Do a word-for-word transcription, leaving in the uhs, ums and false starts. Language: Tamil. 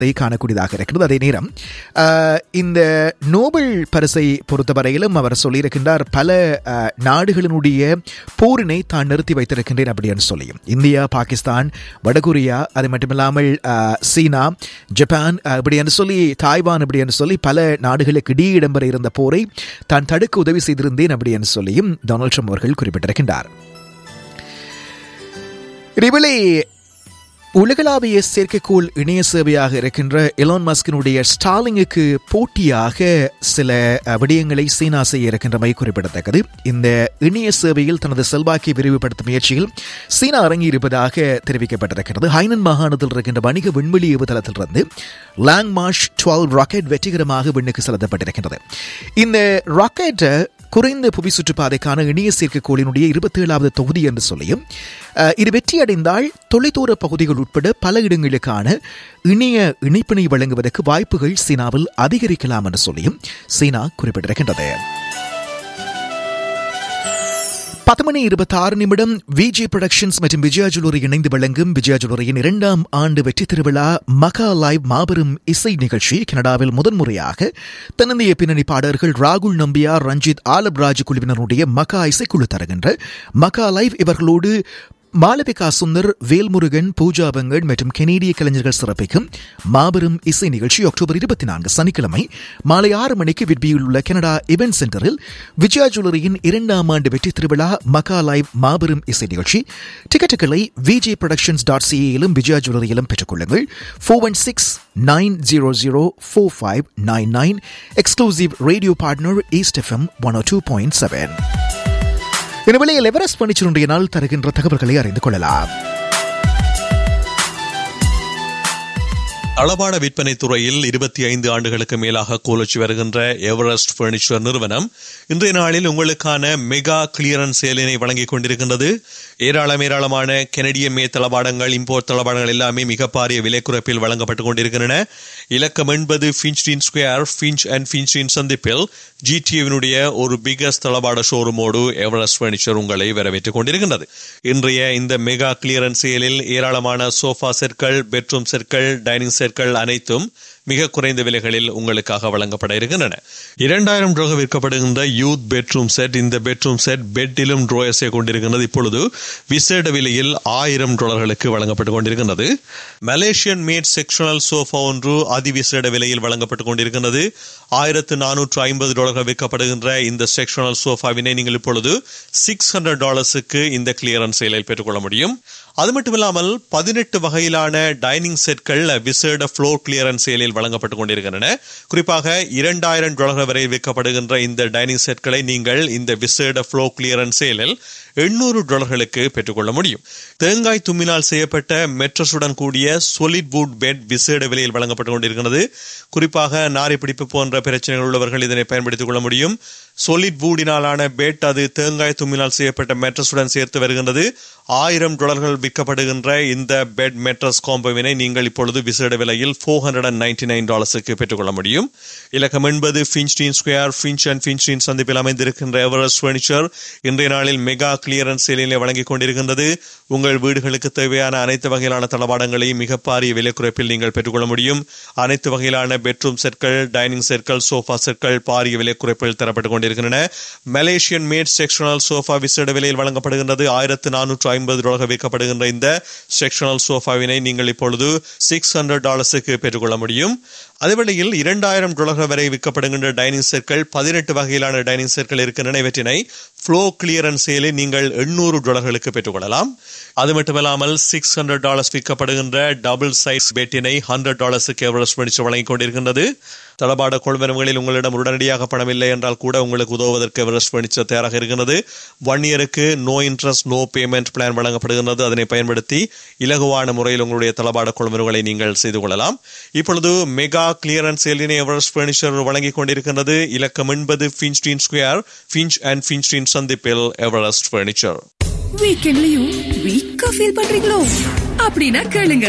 காணக்கூடியதாக இருக்கிறது. அதே நேரம் இந்த நோபல் பரிசை பொறுத்தவரையிலும் அவர் சொல்லியிருக்கின்றார், பல நாடுகளினுடைய போரினை தான் நிறுத்தி வைத்திருக்கின்றேன் அப்படின்னு சொல்லியும். இந்தியா, பாகிஸ்தான், வடகொரியா, அது மட்டுமில்லாமல் சீனா, ஜப்பான் இப்படி என்று சொல்லி, தாய்வான் இப்படி என்று சொல்லி பல நாடுகளுக்கு இடையே இடம்பெற இருந்த போரை தான் தடுக்க உதவி செய்திருந்தேன் அப்படி என்று சொல்லியும் டொனால்ட் ட்ரம்ப் அவர்கள் குறிப்பிட்டிருக்கின்றார். இதேவேளை உலகளாவிய செயற்கைக்கோள் இணைய சேவையாக இருக்கின்ற எலான் மஸ்கினுடைய ஸ்டார்லிங்குக்கு போட்டியாக சில விடயங்களை சீனா செய்ய இருக்கின்றமை குறிப்பிடத்தக்கது. இந்த இணைய சேவையில் தனது செல்வாக்கை விரிவுபடுத்தும் முயற்சியில் சீனா இறங்கியிருப்பதாக தெரிவிக்கப்பட்டிருக்கிறது. ஹைனன் மாகாணத்தில் இருக்கின்ற வணிக விண்வெளி ஏவுதளத்திலிருந்து லாங் மார்ச் டுவெல்வ் ராக்கெட் வெற்றிகரமாக விண்ணுக்கு செலுத்தப்பட்டிருக்கின்றது. இந்த ராக்கெட் குறைந்த புவி சுற்றுப்பாதைக்கான இணைய செயற்கைக்கோளினுடைய இருபத்தி ஏழாவது தொகுதி என்று சொல்லியும், இது வெற்றியடைந்தால் தொலைதூர பகுதிகள் உட்பட பல இடங்களுக்கான இணைய இணைப்பினை வழங்குவதற்கு வாய்ப்புகள் சீனாவில் அதிகரிக்கலாம் என்று சொல்லியும் சீனா குறிப்பிட்டிருக்கின்றது. பத்து மணி இருபத்தி ஆறு நிமிடம். விஜய் புரொடக்ஷன்ஸ் மற்றும் விஜயா ஜுவல்லரி இணைந்து வழங்கும் விஜயா ஜுவல்லரியின் இரண்டாம் ஆண்டு வெற்றி திருவிழா மகா லைவ் மாபெரும் இசை நிகழ்ச்சி கனடாவில் முதன்முறையாக தென்னிந்திய பின்னணி பாடகர்கள் ராகுல் நம்பியார், ரஞ்சித் ஆலப்ராஜ் குழுவினருடைய மகா இசைக்குழு தருகின்ற மகா லைவ். இவர்களோடு மாளவிகா சுந்தர், வேல்முருகன், பூஜா வெங்கட் மற்றும் கெனேடிய கலைஞர்கள் சிறப்பிக்கும் மாபெரும் இசை நிகழ்ச்சி அக்டோபர் இருபத்தி நான்கு சனிக்கிழமை மாலை ஆறு மணிக்கு விட்பியில் உள்ள கனடா இவென்ட் சென்டரில் விஜயா ஜுவல்லரியின் இரண்டாம் ஆண்டு வெற்றி திருவிழா மகா லைவ் மாபெரும் இசை நிகழ்ச்சி. டிக்கெட்டுகளை விஜே ப்ரொடக்ஷன்ஸ் டாட் சிஏயிலும் விஜயா ஜுவல்லரியிலும் பெற்றுக் கொள்ளுங்கள். Four one six nine zero zero four five nine nine. Exclusive radio partner east FM one ஓ டூ பாயிண்ட் செவன். இந்த வேளையில் எவரெஸ்ட் பர்னிச்சருடைய நாள் தருகின்ற தகவல்களை அறிந்து கொள்ளலாம். தளபாட விற்பனை துறையில் இருபத்தி ஐந்து ஆண்டுகளுக்கு மேலாக கோலோச்சி வருகின்ற எவரெஸ்ட் பர்னிச்சர் நிறுவனம் இன்றைய நாளில் உங்களுக்கான மெகா கிளியரன்ஸ் சேலினை வழங்கிக் கொண்டிருக்கின்றது. ஏராளம் ஏராளமான கெனடிய மே தளபாடங்கள், இம்போர்ட் தளபாடங்கள் எல்லாமே மிக பாரிய விலை குறைப்பில் வழங்கப்பட்டுக் கொண்டிருக்கின்றன. இலக்கம் எண்பது ஃபின்ச்டீன் ஸ்கொயர், ஃபின்ச் அண்ட் ஃபின்ச்டீன் சந்திப்பில் ஜிடிஏவினுடைய ஒரு பிகஸ்ட் தளபாட ஷோரூமோடு எவரெஸ்ட் பர்னிச்சர் உங்களை வரவேற்றுக் கொண்டிருக்கின்றது. இன்றைய இந்த மெகா கிளியரன்ஸ் சேலில் ஏராளமான சோஃபா செட்கள், பெட்ரூம் செட்கள், டைனிங் செட்கள் அனைத்தும் மிக குறைந்த விலைகளில் உங்களுக்காக வழங்கப்பட இருக்கின்றன. இரண்டாயிரம் டாலர் விற்கப்படுகின்ற யூத் பெட்ரூம் செட், இந்த பெட்ரூம் செட் பெட்டிலும் ட்ரோயர்ஸை கொண்டிருக்கின்றது. இப்பொழுது விசேட விலையில் ஆயிரம் டாலர்களுக்கு வழங்கப்பட்டுக் கொண்டிருக்கின்றது. மலேசியன் மேட் செக்ஷனல் சோஃபா ஒன்று அதிவிசேட விலையில் வழங்கப்பட்டுக் கொண்டிருக்கின்றது. ஆயிரத்து நானூற்று ஐம்பது டாலர்கள் விற்கப்படுகின்ற இந்த செக்ஷனல் சோஃபாவினை நீங்கள் இப்பொழுது சிக்ஸ் ஹண்ட்ரட் டாலர்ஸுக்கு இந்த கிளியரன்ஸ் சேலில் பெற்றுக்கொள்ள முடியும். அது மட்டுமில்லாமல் பதினெட்டு வகையிலான டைனிங் செட்கள் விசேட ஃப்ளோர் கிளியரன்ஸ் சேலில் வழங்கப்பட்டுக் கொண்டிருக்கின்றன. குறிப்பாக இரண்டாயிரம் டாலர்கள் வரை விற்கப்படுகின்ற இந்த டைனிங் செட்களை நீங்கள் இந்த விசேட ஃப்ளோர் கிளியரன்ஸ் சேலில் எண்ணூறு டாலர்களுக்கு பெற்றுக்கொள்ள முடியும். தேங்காய் தும்மினால் செய்யப்பட்ட மெட்ரஸுடன் கூடிய சொலிட் வுட் பெட் விசேட விலையில் வழங்கப்பட்டுக் கொண்டிருக்கிறது. குறிப்பாக நாரி பிடிப்பு போன்ற பிரச்சனைகள் உள்ளவர்கள் இதனை பயன்படுத்திக் கொள்ள முடியும். சொலிட் வூடினாலான பெட், அது தேங்காய் தும்மினால் செய்யப்பட்ட மெட்ரஸுடன் சேர்த்து வருகின்றது. ஆயிரம் டாலர்கள் விற்கப்படுகின்ற இந்த பெட் மெட்ரஸ் காம்போவினை நீங்கள் இப்பொழுது விசேட விலையில் four hundred and ninety nine டாலர்ஸுக்கு பெற்றுக்கொள்ள முடியும். இலக்கம் என்பது ஃபின்ச்டீன் ஸ்கொயர், ஃபின்ச் அண்ட் ஃபின்ச்டீன் சந்திப்பில் அமைந்திருக்கின்ற எவரெஸ்ட் பர்னிச்சர் இன்றைய நாளில் மெகா கிளியரன்ஸ் சேலிலே வழங்கிக் கொண்டிருக்கின்றது. உங்கள் வீடுகளுக்கு தேவையான அனைத்து வகையிலான தளபாடங்களையும் மிக பாரிய விலை குறைப்பில் நீங்கள் பெற்றுக்கொள்ள முடியும். அனைத்து வகையிலான பெட்ரூம் செட்கள், டைனிங் செட்கள், சோஃபா செட்கள் பாரிய விலை குறைப்பில் தரப்பட்டுக் கொண்டிருக்கின்றன. மலேசியன் மேட் செக்ஷனல் சோஃபா விசேட விலையில் வழங்கப்படுகின்றது. ஆயிரத்து நானூற்று ஐம்பது டாலர்கள் விற்கப்படுகின்ற இந்த செக்ஷனல் சோஃபாவினை நீங்கள் இப்பொழுது சிக்ஸ் ஹண்ட்ரட் டாலர்ஸுக்கு பெற்றுக்கொள்ள முடியும். அதேவேளையில் இரண்டாயிரம் டாலர்கள் வரை விற்கப்படுகின்ற டைனிங் செட்கள், பதினெட்டு வகையிலான டைனிங் செட்கள் இருக்கின்றன. இவற்றினை ஃப்ளோ கிளியரன்ஸ் சேலில் நீங்கள் எண்ணூறு டாலர்களுக்கு பெற்றுக்கொள்ளலாம். அது மட்டுமல்லாமல் six hundred dollars விற்கப்படுகின்ற double size பெட்டினை hundred டாலர்ஸுக்கு Everest furniture வழங்கிக் கொண்டிருக்கின்றது. தளபாட கொள்வனவுகளில் உங்களிடம் உடனடியாக பணம் இல்லை என்றால் கூட உங்களுக்கு உதவுவதற்கு எவரெஸ்ட் பர்னிச்சர் தயாராக இருக்கிறது. ஒன் இயருக்கு no interest no payment plan வழங்கப்படுகின்றது. அதனை பயன்படுத்தி இலகுவான முறையில் உங்களுடைய தளபாட கொள்வனவுகளை நீங்கள் செய்து கொள்ளலாம். இப்பொழுது மெகா கிளியரன்ஸ் சேலினை எவரெஸ்ட் பர்னிச்சர் வழங்கிக் கொண்டிருக்கின்றது. இலக்கம் என்பது ஃபின்ச்டீன் ஸ்கொயர், ஃபின்ச் அண்ட் ஃபின்ச்டீன் சந்திப்பில் எவரெஸ்ட் பர்னிச்சர். வீக்கெண்ட்லயும் வீக்கா ஃபீல் பண்றீங்களோ? அப்படின்னா கேளுங்க,